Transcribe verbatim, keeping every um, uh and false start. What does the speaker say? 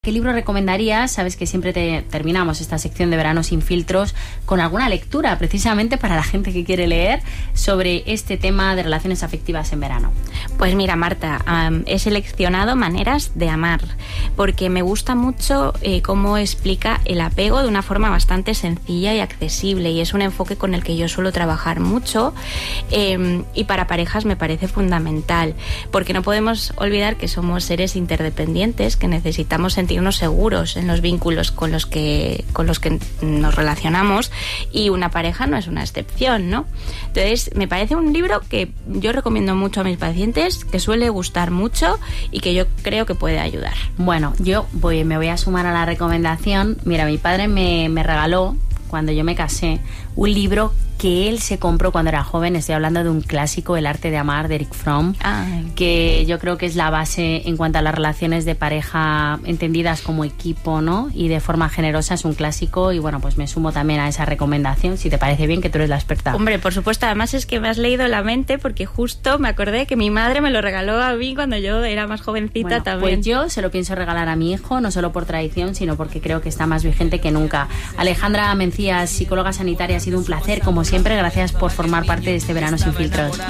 ¿Qué libro recomendarías? Sabes que siempre te terminamos esta sección de Verano sin filtros con alguna lectura, precisamente para la gente que quiere leer sobre este tema de relaciones afectivas en verano. Pues mira, Marta, um, he seleccionado Maneras de amar, porque me gusta mucho eh, cómo explica el apego de una forma bastante sencilla y accesible, y es un enfoque con el que yo suelo trabajar mucho, eh, y para parejas me parece fundamental, porque no podemos olvidar que somos seres interdependientes, que necesitamos sentir sentirnos seguros en los vínculos con los que con los que nos relacionamos, y una pareja no es una excepción, ¿no? Entonces, me parece un libro que yo recomiendo mucho a mis pacientes, que suele gustar mucho y que yo creo que puede ayudar. Bueno, yo voy, me voy a sumar a la recomendación. Mira, mi padre me, me regaló, cuando yo me casé, un libro que él se compró cuando era joven. Estoy hablando de un clásico, El arte de amar, de Erich Fromm. Ay. Que yo creo que es la base en cuanto a las relaciones de pareja entendidas como equipo, ¿no? Y de forma generosa. Es un clásico y bueno, pues me sumo también a esa recomendación, si te parece bien, que tú eres la experta. Hombre, por supuesto, además es que me has leído la mente, porque justo me acordé que mi madre me lo regaló a mí cuando yo era más jovencita. Bueno, también. Pues yo se lo pienso regalar a mi hijo, no solo por tradición, sino porque creo que está más vigente que nunca. Alejandra Mencías, psicóloga sanitaria, ha sido un placer, como siempre. Gracias por formar parte de este Verano sin filtros.